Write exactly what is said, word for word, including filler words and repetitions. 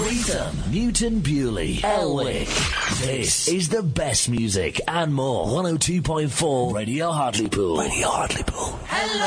Streatham, Newton Bewley, Elwick. This is the best music and more. one oh two point four Radio Hartlepool. Radio Hartlepool. Hello.